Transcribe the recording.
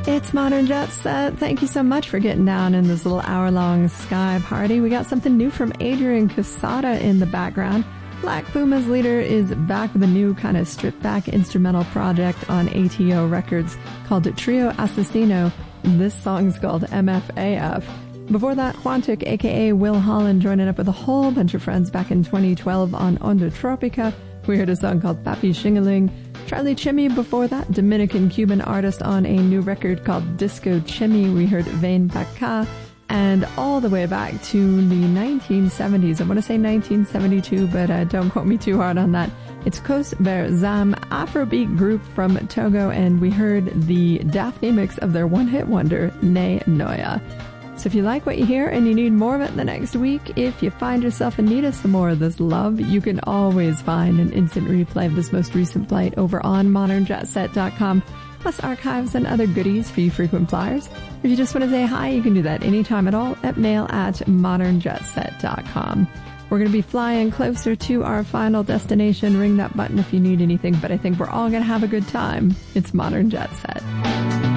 It's Modern Jet Set. Thank you so much for getting down in this little hour-long Sky party. We got something new from Adrian Casada in the background. Black Puma's leader is back with a new kind of stripped-back instrumental project on ATO Records called Trio Assassino. This song's called MFAF. Before that, Quantic, aka Will Holland, joining up with a whole bunch of friends back in 2012 on Onda Tropica. We heard a song called Papi Shingaling. Charlie Chimmy before that, Dominican-Cuban artist on a new record called Disco Chimmy. We heard Vain Paca. And all the way back to the 1970s. I want to say 1972, but don't quote me too hard on that. It's Kos Ver Zam, Afrobeat group from Togo, and we heard the Daphne mix of their one-hit wonder, Ne Noya. So if you like what you hear and you need more of it the next week, if you find yourself in need of some more of this love, you can always find an instant replay of this most recent flight over on modernjetset.com, plus archives and other goodies for you frequent flyers. If you just want to say hi, you can do that anytime at all at mail@modernjetset.com. We're going to be flying closer to our final destination. Ring that button if you need anything, but I think we're all going to have a good time. It's Modern Jet Set.